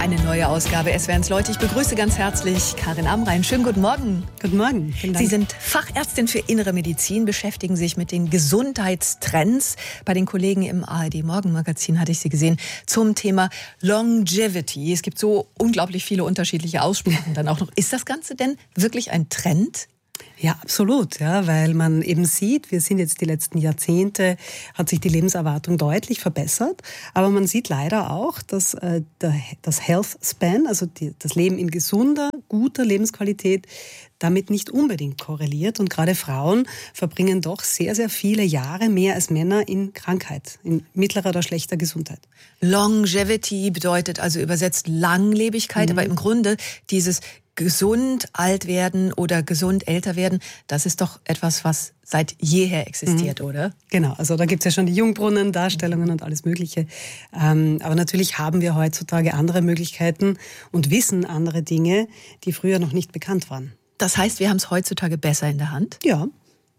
Eine neue Ausgabe SWR1 Leute. Ich begrüße ganz herzlich Karin Amrein. Schönen guten Morgen. Guten Morgen. Vielen Dank. Sie sind Fachärztin für Innere Medizin, beschäftigen sich mit den Gesundheitstrends. Bei den Kollegen im ARD Morgenmagazin hatte ich Sie gesehen zum Thema Longevity. Es gibt so unglaublich viele unterschiedliche Aussprachen dann auch noch. Ist das Ganze denn wirklich ein Trend? Ja, absolut, ja, weil man eben sieht, wir sind jetzt die letzten Jahrzehnte, hat sich die Lebenserwartung deutlich verbessert, aber man sieht leider auch, dass das Health Span, also das Leben in gesunder, guter Lebensqualität, damit nicht unbedingt korreliert und gerade Frauen verbringen doch sehr, sehr viele Jahre mehr als Männer in Krankheit, in mittlerer oder schlechter Gesundheit. Longevity bedeutet also übersetzt Langlebigkeit, aber im Grunde dieses gesund alt werden oder gesund älter werden, das ist doch etwas, was seit jeher existiert, oder? Genau, also da gibt's ja schon die Jungbrunnen-Darstellungen und alles Mögliche. Aber natürlich haben wir heutzutage andere Möglichkeiten und wissen andere Dinge, die früher noch nicht bekannt waren. Das heißt, wir haben es heutzutage besser in der Hand? Ja.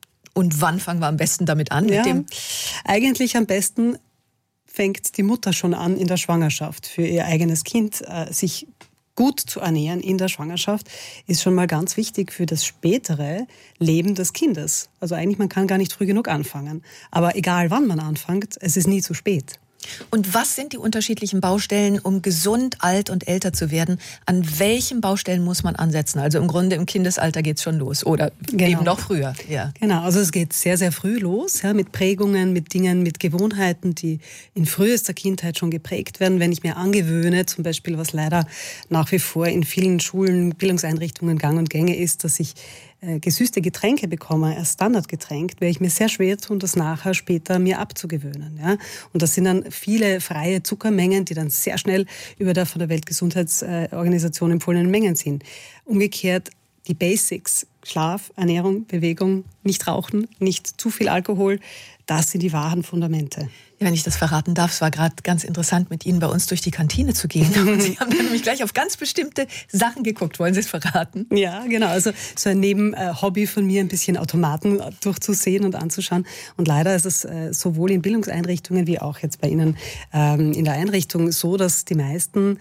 Und wann fangen wir am besten damit an? Ja, eigentlich am besten fängt die Mutter schon an in der Schwangerschaft für ihr eigenes Kind, sich gut zu ernähren in der Schwangerschaft ist schon mal ganz wichtig für das spätere Leben des Kindes. Also eigentlich, man kann gar nicht früh genug anfangen. Aber egal wann man anfängt, es ist nie zu spät. Und was sind die unterschiedlichen Baustellen, um gesund, alt und älter zu werden? An welchen Baustellen muss man ansetzen? Also im Grunde im Kindesalter geht's schon los oder eben noch früher. Ja. Genau, also es geht sehr, sehr früh los, ja, mit Prägungen, mit Dingen, mit Gewohnheiten, die in frühester Kindheit schon geprägt werden. Wenn ich mir angewöhne, zum Beispiel, was leider nach wie vor in vielen Schulen, Bildungseinrichtungen gang und gänge ist, dass ich gesüßte Getränke bekomme, als Standardgetränk, werde ich mir sehr schwer tun, das nachher später mir abzugewöhnen. Ja? Und das sind dann viele freie Zuckermengen, die dann sehr schnell über der von der Weltgesundheitsorganisation empfohlenen Mengen sind. Umgekehrt die Basics, Schlaf, Ernährung, Bewegung, nicht rauchen, nicht zu viel Alkohol, das sind die wahren Fundamente. Ja, wenn ich das verraten darf, es war gerade ganz interessant, mit Ihnen bei uns durch die Kantine zu gehen. Und Sie haben dann nämlich gleich auf ganz bestimmte Sachen geguckt. Wollen Sie es verraten? Ja, genau. Also so ein Nebenhobby von mir, ein bisschen Automaten durchzusehen und anzuschauen. Und leider ist es sowohl in Bildungseinrichtungen wie auch jetzt bei Ihnen in der Einrichtung so, dass die meisten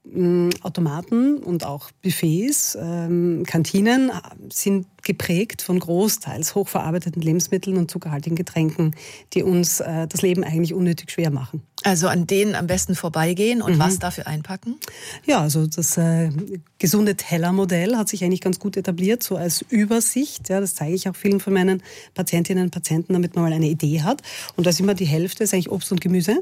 Automaten und auch Buffets, Kantinen sind geprägt von großteils hochverarbeiteten Lebensmitteln und zuckerhaltigen Getränken, die uns das Leben eigentlich unnötig schwer machen. Also an denen am besten vorbeigehen und was dafür einpacken? Ja, also das gesunde Tellermodell hat sich eigentlich ganz gut etabliert, so als Übersicht. Ja, das zeige ich auch vielen von meinen Patientinnen und Patienten, damit man mal eine Idee hat. Und da ist immer die Hälfte, ist eigentlich Obst und Gemüse.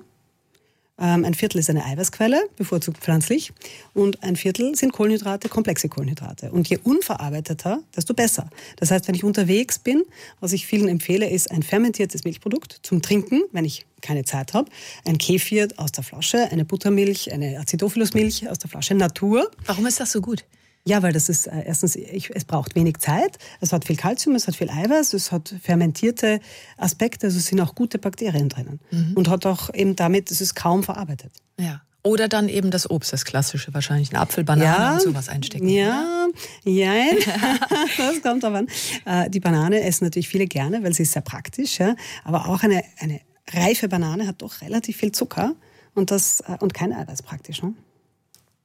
Ein Viertel ist eine Eiweißquelle, bevorzugt pflanzlich. Und ein Viertel sind Kohlenhydrate, komplexe Kohlenhydrate. Und je unverarbeiteter, desto besser. Das heißt, wenn ich unterwegs bin, was ich vielen empfehle, ist ein fermentiertes Milchprodukt zum Trinken, wenn ich keine Zeit habe. Ein Kefir aus der Flasche, eine Buttermilch, eine Acidophilos-Milch aus der Flasche, Natur. Warum ist das so gut? Ja, weil das ist erstens, es braucht wenig Zeit, es hat viel Kalzium, es hat viel Eiweiß, es hat fermentierte Aspekte, also es sind auch gute Bakterien drinnen. Und hat auch eben damit, es ist kaum verarbeitet. Ja. Oder dann eben das Obst, das klassische, wahrscheinlich eine Apfel, Banane und sowas einstecken. Ja, das kommt aber an. Die Banane essen natürlich viele gerne, weil sie ist sehr praktisch, ja. Aber auch eine reife Banane hat doch relativ viel Zucker und kein Eiweiß praktisch. Ne?